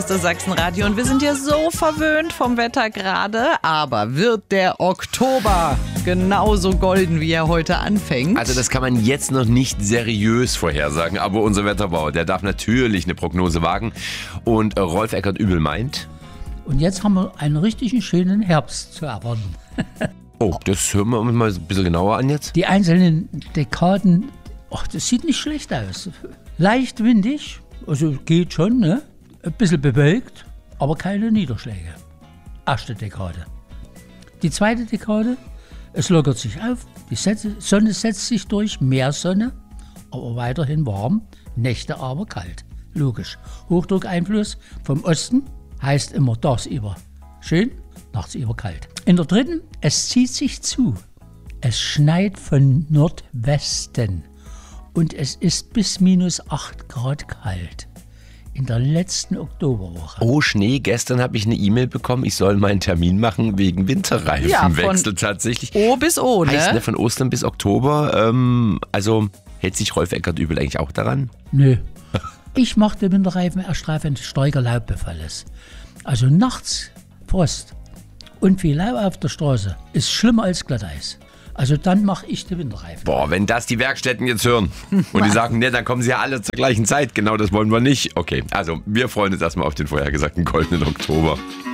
Das Sachsenradio und wir sind ja so verwöhnt vom Wetter gerade, aber wird der Oktober genauso golden, wie er heute anfängt? Also das kann man jetzt noch nicht seriös vorhersagen, aber unser Wetterbau, der darf natürlich eine Prognose wagen und Rolf Eckert-Übel meint... Und jetzt haben wir einen richtig schönen Herbst zu erwarten. Oh, das hören wir uns mal ein bisschen genauer an jetzt. Die einzelnen Dekaden, das sieht nicht schlecht aus. Leicht windig, also geht schon, ne? Ein bisschen bewölkt, aber keine Niederschläge. Erste Dekade. Die zweite Dekade, es lockert sich auf, die Sonne setzt sich durch, mehr Sonne, aber weiterhin warm, Nächte aber kalt. Logisch. Hochdruckeinfluss vom Osten heißt immer tagsüber schön, nachtsüber kalt. In der dritten, es zieht sich zu. Es schneit von Nordwesten und es ist bis -8 Grad kalt. In der letzten Oktoberwoche. Oh, Schnee. Gestern habe ich eine E-Mail bekommen, ich soll meinen Termin machen wegen Winterreifenwechsel tatsächlich. O bis O, ne? Heißt, von Ostern bis Oktober. Also hält sich Rolf Eckert-Übel eigentlich auch daran? Nö. Ich mache den Winterreifen erst drauf, wenn starker Laubbefall ist. Also nachts Frost und viel Laub auf der Straße ist schlimmer als Glatteis. Also dann mache ich den Winterreifen. Boah, wenn das die Werkstätten jetzt hören und die sagen, ne, dann kommen sie ja alle zur gleichen Zeit. Genau das wollen wir nicht. Okay, also wir freuen uns erstmal auf den vorhergesagten goldenen Oktober.